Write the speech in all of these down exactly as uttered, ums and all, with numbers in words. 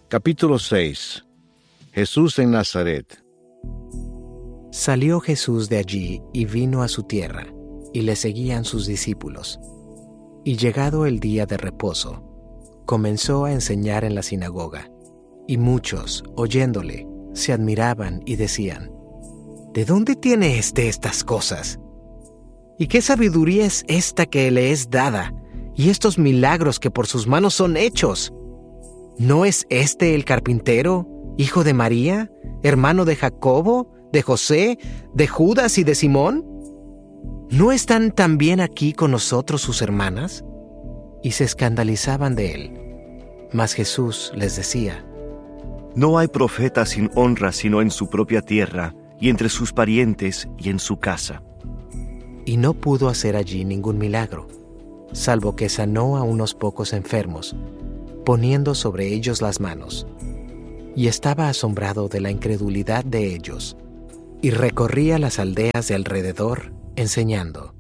Capítulo seis. Jesús en Nazaret. Salió Jesús de allí y vino a su tierra, y le seguían sus discípulos. Y llegado el día de reposo, comenzó a enseñar en la sinagoga, y muchos, oyéndole, se admiraban y decían: ¿De dónde tiene éste estas cosas? ¿Y qué sabiduría es esta que le es dada, y estos milagros que por sus manos son hechos? ¿No es este el carpintero, hijo de María, hermano de Jacobo, de José, de Judas y de Simón? ¿No están también aquí con nosotros sus hermanas? Y se escandalizaban de él. Mas Jesús les decía: No hay profeta sin honra sino en su propia tierra, y entre sus parientes y en su casa. Y no pudo hacer allí ningún milagro, salvo que sanó a unos pocos enfermos, poniendo sobre ellos las manos. Y estaba asombrado de la incredulidad de ellos, y recorría las aldeas de alrededor, enseñando.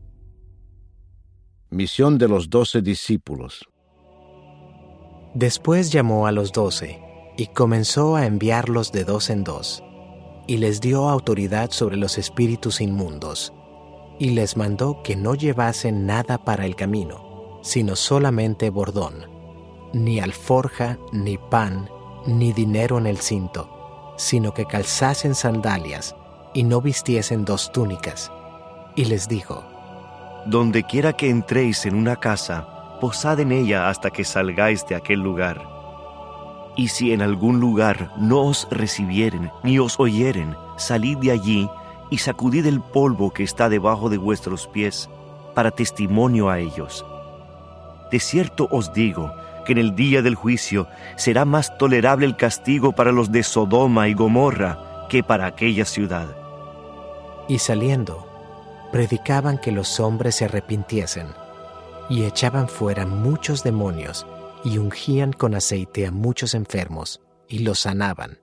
Misión de los doce discípulos. Después llamó a los doce, y comenzó a enviarlos de dos en dos, y les dio autoridad sobre los espíritus inmundos, y les mandó que no llevasen nada para el camino, sino solamente bordón, ni alforja, ni pan, ni dinero en el cinto, sino que calzasen sandalias, y no vistiesen dos túnicas. Y les dijo: Donde quiera que entréis en una casa, posad en ella hasta que salgáis de aquel lugar. Y si en algún lugar no os recibieren, ni os oyeren, salid de allí, y sacudid el polvo que está debajo de vuestros pies, para testimonio a ellos. De cierto os digo, que en el día del juicio será más tolerable el castigo para los de Sodoma y Gomorra que para aquella ciudad. Y saliendo, predicaban que los hombres se arrepintiesen, y echaban fuera muchos demonios, y ungían con aceite a muchos enfermos, y los sanaban.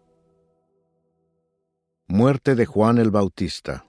Muerte de Juan el Bautista.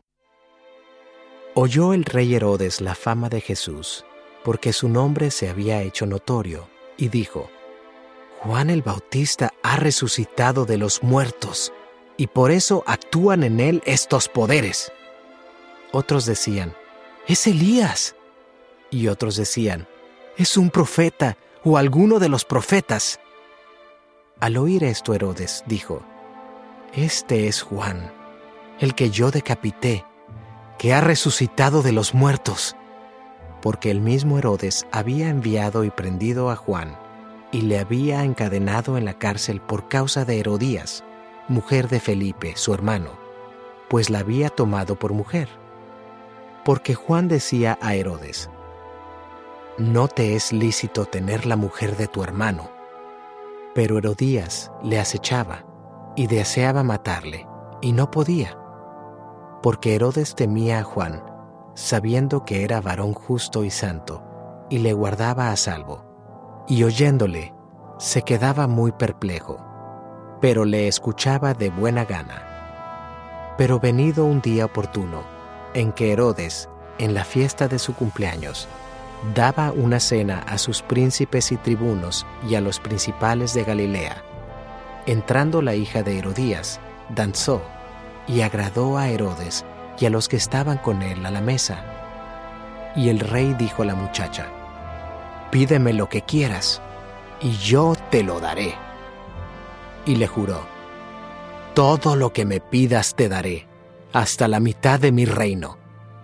Oyó el rey Herodes la fama de Jesús, porque su nombre se había hecho notorio, y dijo: Juan el Bautista ha resucitado de los muertos, y por eso actúan en él estos poderes. Otros decían: es Elías. Y otros decían: es un profeta, o alguno de los profetas. Al oír esto, Herodes dijo: Este es Juan, el que yo decapité, que ha resucitado de los muertos. Porque el mismo Herodes había enviado y prendido a Juan, y le había encadenado en la cárcel por causa de Herodías, mujer de Felipe, su hermano, pues la había tomado por mujer. Porque Juan decía a Herodes: No te es lícito tener la mujer de tu hermano. Pero Herodías le acechaba, y deseaba matarle, y no podía, porque Herodes temía a Juan, sabiendo que era varón justo y santo, y le guardaba a salvo. Y oyéndole, se quedaba muy perplejo, pero le escuchaba de buena gana. Pero venido un día oportuno, en que Herodes, en la fiesta de su cumpleaños, daba una cena a sus príncipes y tribunos y a los principales de Galilea, entrando la hija de Herodías, danzó, y agradó a Herodes y a los que estaban con él a la mesa. Y el rey dijo a la muchacha: Pídeme lo que quieras, y yo te lo daré. Y le juró: Todo lo que me pidas te daré, hasta la mitad de mi reino.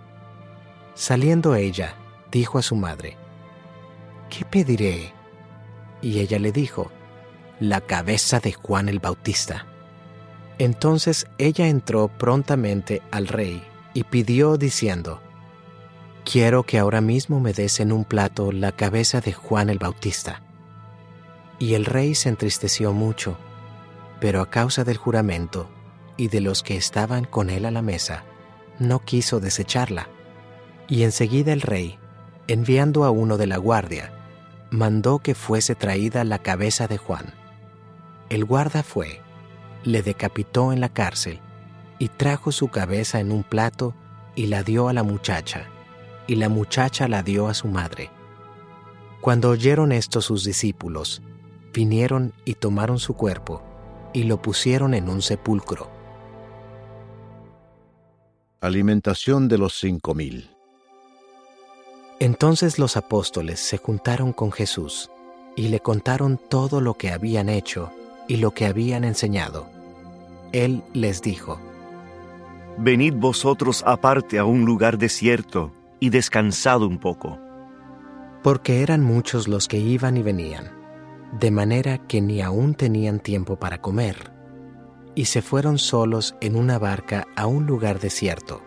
Saliendo ella, dijo a su madre: ¿Qué pediré? Y ella le dijo: La cabeza de Juan el Bautista. Entonces ella entró prontamente al rey y pidió diciendo: Quiero que ahora mismo me des en un plato la cabeza de Juan el Bautista. Y el rey se entristeció mucho, pero a causa del juramento y de los que estaban con él a la mesa, no quiso desecharla. Y enseguida el rey, enviando a uno de la guardia, mandó que fuese traída la cabeza de Juan. El guarda fue, le decapitó en la cárcel, y trajo su cabeza en un plato y la dio a la muchacha, y la muchacha la dio a su madre. Cuando oyeron esto sus discípulos, vinieron y tomaron su cuerpo y lo pusieron en un sepulcro. Alimentación de los cinco mil. Entonces los apóstoles se juntaron con Jesús y le contaron todo lo que habían hecho y lo que habían enseñado. Él les dijo: Venid vosotros aparte a un lugar desierto y descansad un poco. Porque eran muchos los que iban y venían, de manera que ni aún tenían tiempo para comer, y se fueron solos en una barca a un lugar desierto.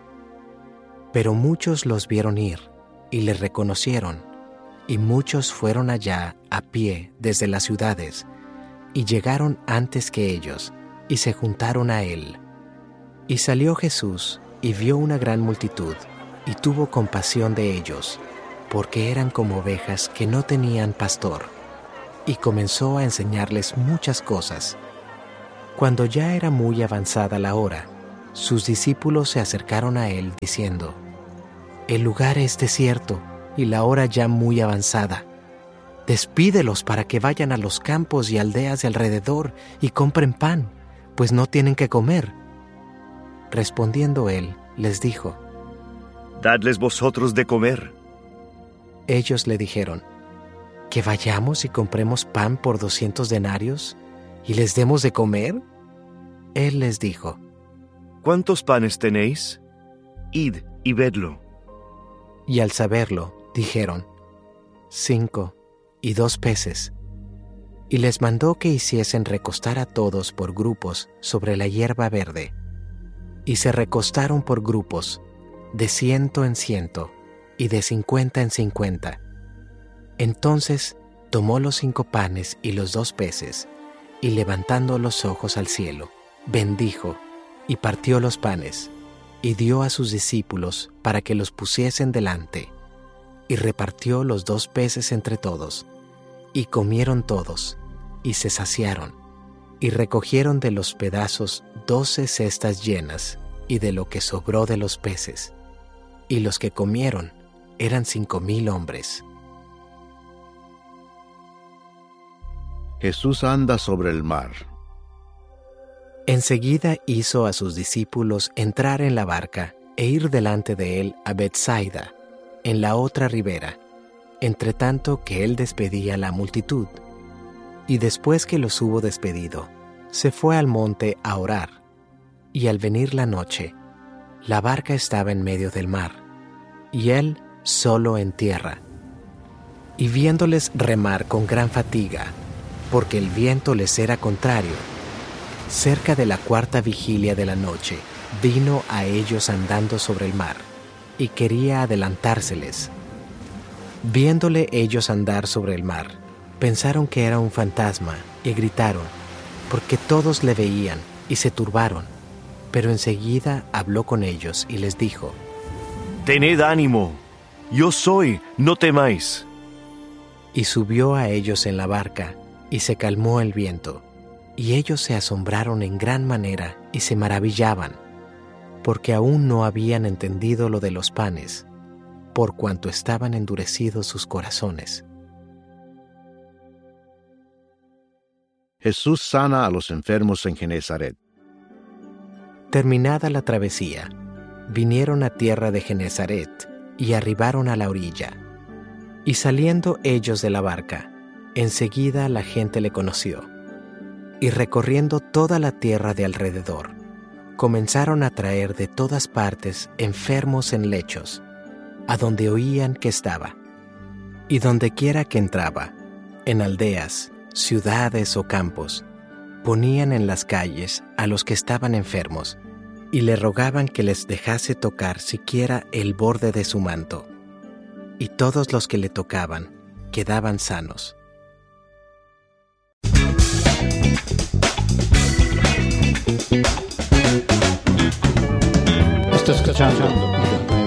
Pero muchos los vieron ir y les reconocieron, y muchos fueron allá a pie desde las ciudades, y llegaron antes que ellos, y se juntaron a él. Y salió Jesús, y vio una gran multitud, y tuvo compasión de ellos, porque eran como ovejas que no tenían pastor, y comenzó a enseñarles muchas cosas. Cuando ya era muy avanzada la hora, sus discípulos se acercaron a él, diciendo: El lugar es desierto, y la hora ya muy avanzada. Despídelos para que vayan a los campos y aldeas de alrededor y compren pan, pues no tienen que comer. Respondiendo él, les dijo: Dadles vosotros de comer. Ellos le dijeron: ¿Que vayamos y compremos pan por doscientos denarios y les demos de comer? Él les dijo: ¿Cuántos panes tenéis? Id y vedlo. Y al saberlo, dijeron: Cinco y dos peces. Y les mandó que hiciesen recostar a todos por grupos sobre la hierba verde. Y se recostaron por grupos, de ciento en ciento, y de cincuenta en cincuenta. Entonces tomó los cinco panes y los dos peces, y levantando los ojos al cielo, bendijo, y partió los panes, y dio a sus discípulos para que los pusiesen delante, y repartió los dos peces entre todos, y comieron todos, y se saciaron, y recogieron de los pedazos doce cestas llenas, y de lo que sobró de los peces, y los que comieron eran cinco mil hombres. Jesús anda sobre el mar. Enseguida hizo a sus discípulos entrar en la barca e ir delante de él a Betsaida, en la otra ribera, entre tanto que él despedía a la multitud. Y después que los hubo despedido, se fue al monte a orar. Y al venir la noche, la barca estaba en medio del mar, y él solo en tierra. Y viéndoles remar con gran fatiga, porque el viento les era contrario, cerca de la cuarta vigilia de la noche, vino a ellos andando sobre el mar, y quería adelantárseles. Viéndole ellos andar sobre el mar, pensaron que era un fantasma, y gritaron, porque todos le veían, y se turbaron. Pero enseguida habló con ellos, y les dijo: Tened ánimo, yo soy, no temáis. Y subió a ellos en la barca, y se calmó el viento. Y ellos se asombraron en gran manera, y se maravillaban, porque aún no habían entendido lo de los panes, por cuanto estaban endurecidos sus corazones. Jesús sana a los enfermos en Genezaret. Terminada la travesía, vinieron a tierra de Genezaret, y arribaron a la orilla. Y saliendo ellos de la barca, enseguida la gente le conoció. Y recorriendo toda la tierra de alrededor, comenzaron a traer de todas partes enfermos en lechos, a donde oían que estaba. Y dondequiera que entraba, en aldeas, ciudades o campos, ponían en las calles a los que estaban enfermos, y le rogaban que les dejase tocar siquiera el borde de su manto. Y todos los que le tocaban quedaban sanos. Estás escuchando